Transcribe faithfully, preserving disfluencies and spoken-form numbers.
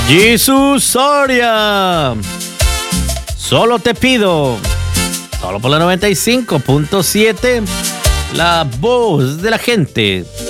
Jesús Soria. Solo te pido. Solo por la noventa y cinco punto siete. La voz de la gente.